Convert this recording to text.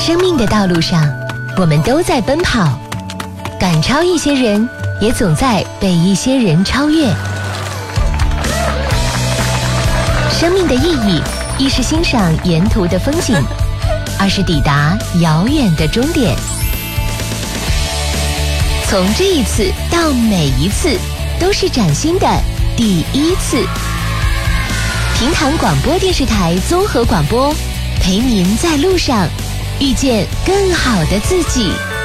生命的道路上，我们都在奔跑，赶超一些人，也总在被一些人超越。生命的意义，一是欣赏沿途的风景，二是抵达遥远的终点。从这一次到每一次，都是崭新的第一次。平潭广播电视台综合广播，陪您在路上遇见更好的自己。